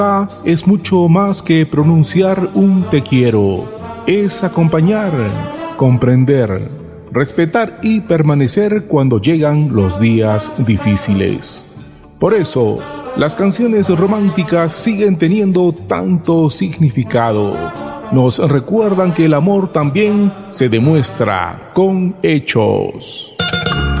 Es mucho más que pronunciar un te quiero. Es acompañar, comprender, respetar y permanecer cuando llegan los días difíciles. Por eso, las canciones románticas siguen teniendo tanto significado. Nos recuerdan que el amor también se demuestra con hechos.